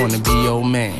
wanna be your man.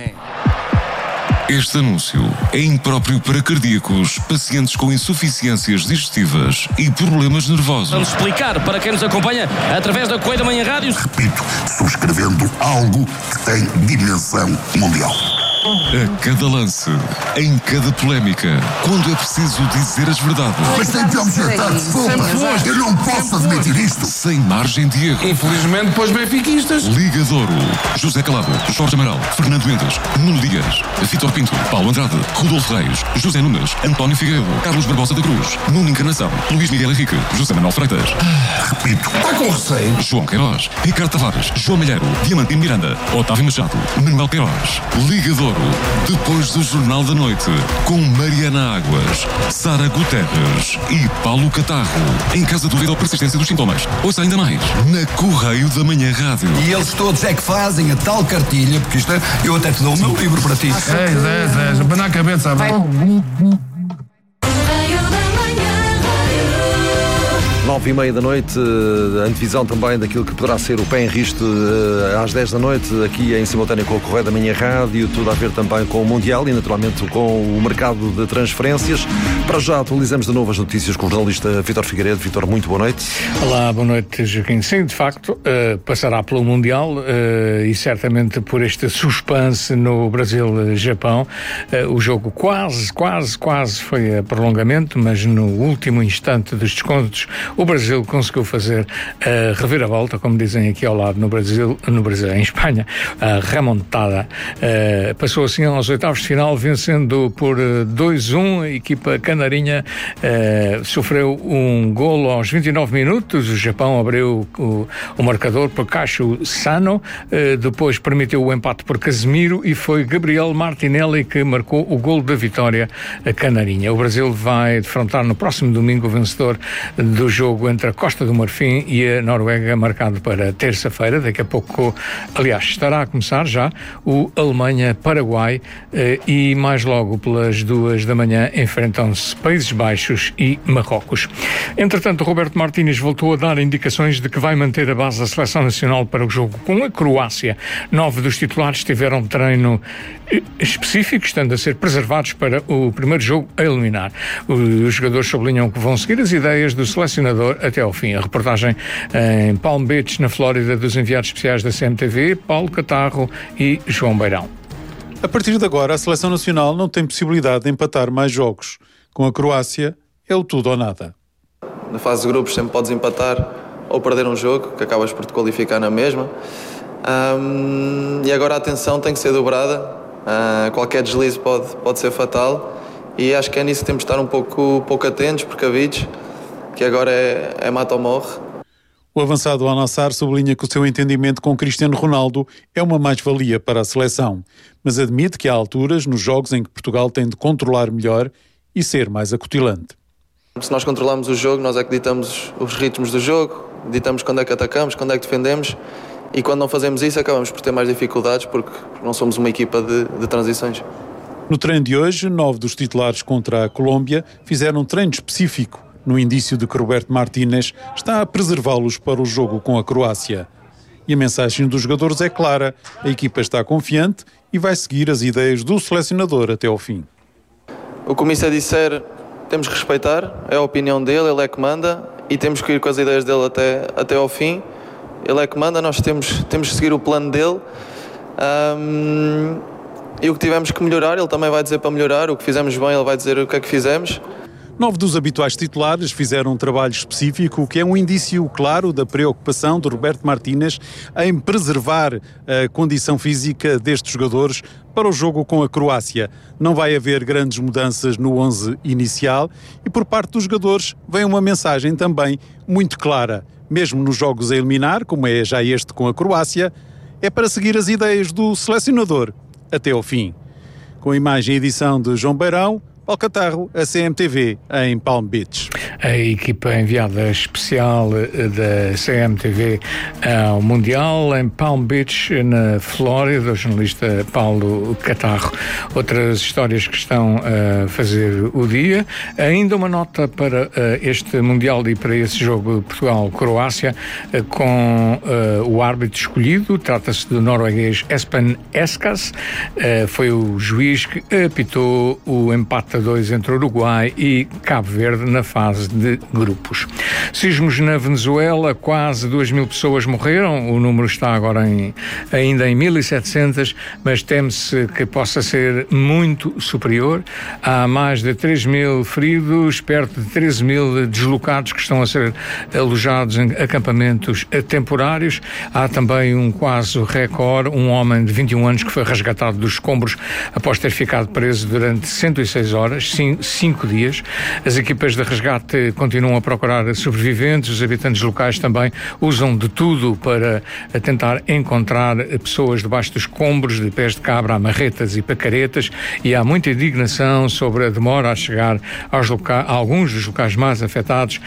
Este anúncio é impróprio para cardíacos, pacientes com insuficiências digestivas e problemas nervosos. Vamos explicar para quem nos acompanha através da Correia da Manhã Rádio. Repito, subscrevendo algo que tem dimensão mundial. A cada lance, em cada polémica, quando é preciso dizer as verdades. Mas tem que objetar, desculpa. Eu não posso admitir isto. Sem margem de erro. Infelizmente, para os benfiquistas. Liga de Ouro. José Calado, Jorge Amaral, Fernando Mendes, Nuno Dias, Vítor Pinto, Paulo Andrade, Rodolfo Reis, José Nunes, António Figueiredo, Carlos Barbosa da Cruz, Nuno Encarnação, Luís Miguel Henrique, José Manuel Freitas. Repito, Está com receio. João Queiroz, Ricardo Tavares, João Malheiro, Diamantino Miranda, Otávio Machado, Manuel Queiroz. Liga de Ouro. Depois do Jornal da Noite, com Mariana Águas, Sara Guterres e Paulo Catarro. Em caso de dúvida ou persistência dos sintomas. Ouça ainda mais, na Correio da Manhã Rádio. E eles todos é que fazem a tal cartilha, porque isto é, eu até te dou o meu livro para ti. É, para na cabeça, vai. 9h30 da noite, a antevisão também daquilo que poderá ser o pé em risco às 10 da noite, aqui em simultâneo com o Correio da Manhã Rádio, tudo a ver também com o Mundial e naturalmente com o mercado de transferências. Para já atualizamos de novo as notícias com o jornalista Vítor Figueiredo. Vítor, muito boa noite. Olá, boa noite, Joaquim. Sim, de facto, passará pelo Mundial e certamente por este suspense no Brasil-Japão. O jogo quase foi a prolongamento, mas no último instante dos descontos o Brasil conseguiu fazer a reviravolta, como dizem aqui ao lado no Brasil, em Espanha, a remontada. Passou assim aos oitavos de final, vencendo por 2-1. A equipa canarinha sofreu um golo aos 29 minutos. O Japão abriu o marcador por Cacho Sano, depois permitiu o empate por Casemiro e foi Gabriel Martinelli que marcou o golo da vitória canarinha. O Brasil vai defrontar no próximo domingo o vencedor do jogo entre a Costa do Marfim e a Noruega, marcado para terça-feira. Daqui a pouco, aliás, estará a começar já o Alemanha-Paraguai e mais logo pelas 2 da manhã enfrentam-se Países Baixos e Marrocos. Entretanto, Roberto Martínez voltou a dar indicações de que vai manter a base da Seleção Nacional para o jogo com a Croácia. 9 dos titulares tiveram treino específico, estando a ser preservados para o primeiro jogo a eliminar. Os jogadores sublinham que vão seguir as ideias do selecionador até ao fim. A reportagem em Palm Beach, na Flórida, dos enviados especiais da CMTV, Paulo Catarro e João Beirão. A partir de agora, a Seleção Nacional não tem possibilidade de empatar mais jogos. Com a Croácia, é o tudo ou nada. Na fase de grupos sempre podes empatar ou perder um jogo, que acabas por te qualificar na mesma. E agora a atenção tem que ser dobrada. Qualquer deslize pode ser fatal. E acho que é nisso que temos de estar um pouco atentos, precavidos, que agora é mata ou morre. O avançado Al-Nassr sublinha que o seu entendimento com Cristiano Ronaldo é uma mais-valia para a seleção, mas admite que há alturas nos jogos em que Portugal tem de controlar melhor e ser mais acutilante. Se nós controlamos o jogo, nós é que ditamos os ritmos do jogo, ditamos quando é que atacamos, quando é que defendemos, e quando não fazemos isso acabamos por ter mais dificuldades porque não somos uma equipa de transições. No treino de hoje, 9 dos titulares contra a Colômbia fizeram um treino específico, no indício de que Roberto Martínez está a preservá-los para o jogo com a Croácia. E a mensagem dos jogadores é clara: a equipa está confiante e vai seguir as ideias do selecionador até ao fim. O que o Missa disser, temos que respeitar, é a opinião dele, ele é que manda, e temos que ir com as ideias dele até ao fim. Ele é que manda, nós temos que seguir o plano dele. E o que tivemos que melhorar, ele também vai dizer para melhorar. O que fizemos bem, ele vai dizer o que é que fizemos. 9 dos habituais titulares fizeram um trabalho específico, o que é um indício claro da preocupação de Roberto Martínez em preservar a condição física destes jogadores para o jogo com a Croácia. Não vai haver grandes mudanças no 11 inicial e por parte dos jogadores vem uma mensagem também muito clara. Mesmo nos jogos a eliminar, como é já este com a Croácia, é para seguir as ideias do selecionador até ao fim. Com a imagem e edição de João Beirão, Paulo Catarro, a CMTV, em Palm Beach. A equipa enviada especial da CMTV ao Mundial em Palm Beach, na Flórida, o jornalista Paulo Catarro. Outras histórias que estão a fazer o dia. Ainda uma nota para este Mundial e para esse jogo Portugal-Croácia, com o árbitro escolhido. Trata-se do norueguês Espen Eskas. Foi o juiz que apitou o empate a 2 entre Uruguai e Cabo Verde na fase de grupos. Sismos na Venezuela, quase 2.000 pessoas morreram, o número está agora ainda em 1.700, mas teme-se que possa ser muito superior. Há mais de 3.000 feridos, perto de 13.000 deslocados que estão a ser alojados em acampamentos temporários. Há também um quase recorde, um homem de 21 anos que foi resgatado dos escombros após ter ficado preso durante 106 horas, 5 dias. As equipas de resgate continuam a procurar sobreviventes, os habitantes locais também usam de tudo para tentar encontrar pessoas debaixo dos escombros, de pés de cabra a marretas e pacaretas, e há muita indignação sobre a demora a chegar a alguns dos locais mais afetados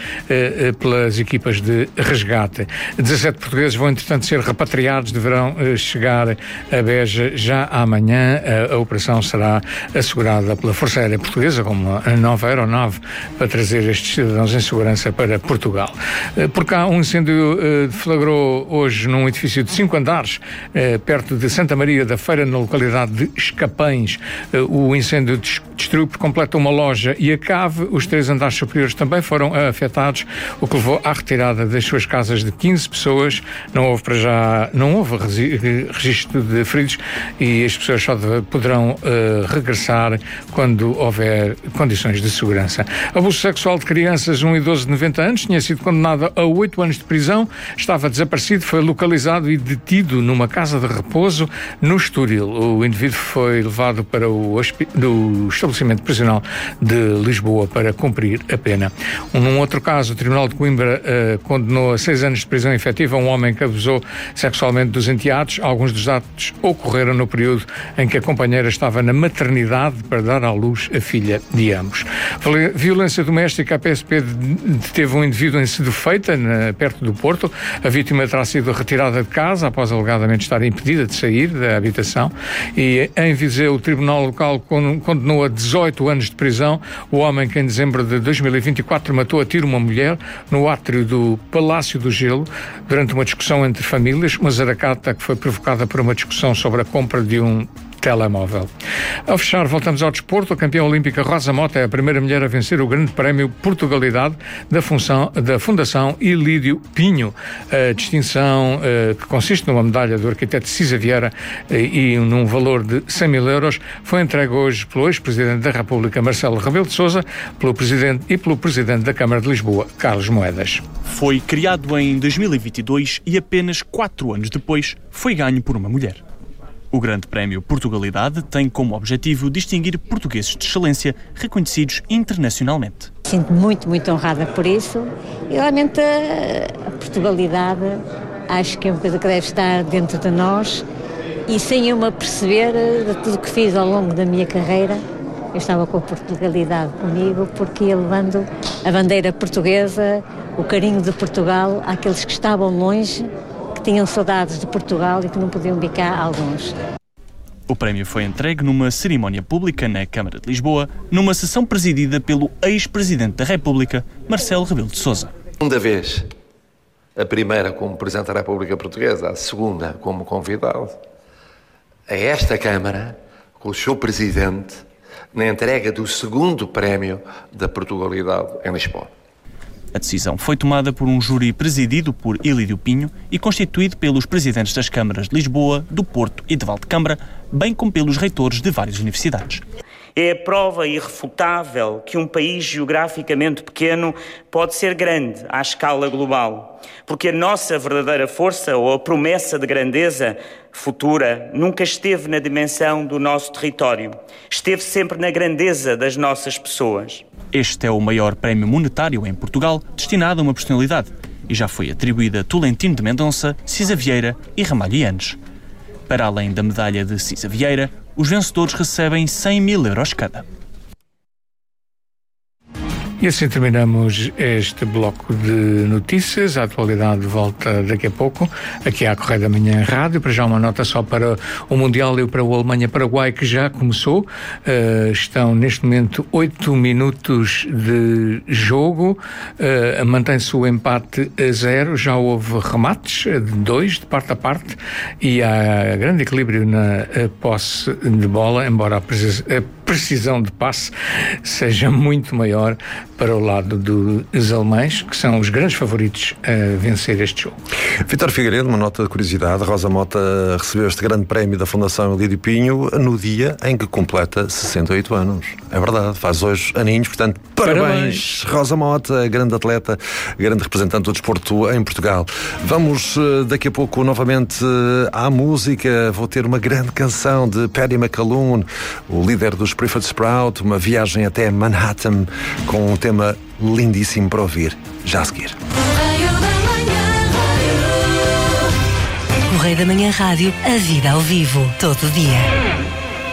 pelas equipas de resgate. 17 portugueses vão, entretanto, ser repatriados, deverão chegar a Beja já amanhã. A operação será assegurada pela Força Aérea Portuguesa, como uma nova aeronave, para trazer estes cidadãos em segurança para Portugal. Por cá, um incêndio deflagrou hoje num edifício de 5 andares, perto de Santa Maria da Feira, na localidade de Escapães. O incêndio destruiu por completo uma loja e a cave. Os 3 andares superiores também foram afetados, o que levou à retirada das suas casas de 15 pessoas. Não houve registro de feridos e as pessoas só poderão regressar quando houver condições de segurança. Abuso sexual de crianças. Um idoso de 90 anos tinha sido condenado a 8 anos de prisão, estava desaparecido, foi localizado e detido numa casa de repouso no Estoril. O indivíduo foi levado para o estabelecimento prisional de Lisboa para cumprir a pena. Num outro caso, o Tribunal de Coimbra condenou a 6 anos de prisão efetiva um homem que abusou sexualmente dos enteados. Alguns dos atos ocorreram no período em que a companheira estava na maternidade para dar à luz a filha de ambos. Violência doméstica. A PSP deteve um indivíduo em Sedufeita, perto do Porto. A vítima terá sido retirada de casa após alegadamente estar impedida de sair da habitação. E em Viseu, o Tribunal Local condenou a 18 anos de prisão o homem que em dezembro de 2024 matou a tiro uma mulher no átrio do Palácio do Gelo durante uma discussão entre famílias, uma zaracata que foi provocada por uma discussão sobre a compra de um telemóvel. Ao fechar, voltamos ao desporto. A campeã olímpica Rosa Mota é a primeira mulher a vencer o Grande Prémio Portugalidade da Fundação Ilídio Pinho. A distinção, que consiste numa medalha do arquiteto Cisa Vieira e num valor de 100 mil euros, foi entregue hoje pelo ex-presidente da República, Marcelo Rebelo de Sousa, pelo presidente da Câmara de Lisboa, Carlos Moedas. Foi criado em 2022 e apenas 4 anos depois foi ganho por uma mulher. O Grande Prémio Portugalidade tem como objetivo distinguir portugueses de excelência reconhecidos internacionalmente. Sinto-me muito honrada por isso e realmente a Portugalidade acho que é uma coisa que deve estar dentro de nós e sem eu me aperceber de tudo que fiz ao longo da minha carreira, eu estava com a Portugalidade comigo porque ia levando a bandeira portuguesa, o carinho de Portugal àqueles que estavam longe, que tinham saudades de Portugal e que não podiam vir cá alguns. O prémio foi entregue numa cerimónia pública na Câmara de Lisboa, numa sessão presidida pelo ex-presidente da República, Marcelo Rebelo de Sousa. Segunda vez, a primeira como Presidente da República Portuguesa, a segunda como convidado, a esta Câmara, com o seu Presidente, na entrega do segundo prémio da Portugalidade em Lisboa. A decisão foi tomada por um júri presidido por Ilídio Pinho e constituído pelos presidentes das câmaras de Lisboa, do Porto e de Valdecambra, bem como pelos reitores de várias universidades. É a prova irrefutável que um país geograficamente pequeno pode ser grande à escala global, porque a nossa verdadeira força ou a promessa de grandeza futura nunca esteve na dimensão do nosso território, esteve sempre na grandeza das nossas pessoas. Este é o maior prémio monetário em Portugal destinado a uma personalidade e já foi atribuído a Tolentino de Mendonça, Cisa Vieira e Ramalho Yanes. Para além da medalha de Cisa Vieira, os vencedores recebem 100 mil euros cada. E assim terminamos este bloco de notícias. A atualidade volta daqui a pouco, aqui à Correio da Manhã Rádio. Para já uma nota só para o Mundial e para o Alemanha-Paraguai, que já começou. Estão neste momento 8 minutos de jogo. Mantém-se o empate a 0. Já houve remates de 2 de parte a parte e há grande equilíbrio na posse de bola, embora a precisão de passe seja muito maior para o lado dos alemães, que são os grandes favoritos a vencer este jogo. Vítor Figueiredo, uma nota de curiosidade: Rosa Mota recebeu este grande prémio da Fundação Lídio Pinho no dia em que completa 68 anos. É verdade, faz hoje aninhos, portanto, parabéns. Rosa Mota, grande atleta, grande representante do desporto em Portugal. Vamos daqui a pouco novamente à música. Vou ter uma grande canção de Paddy McAloon, o líder dos Preferred Sprout, uma viagem até Manhattan com um tema lindíssimo para ouvir já a seguir. Correio da Manhã Rádio, a vida ao vivo, todo dia.